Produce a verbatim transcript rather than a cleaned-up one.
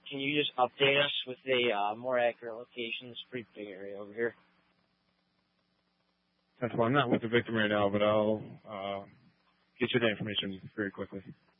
can you just update us with a uh, more accurate location? It's a pretty big area over here. That's why I'm not with the victim right now, but I'll uh, get you the information very quickly.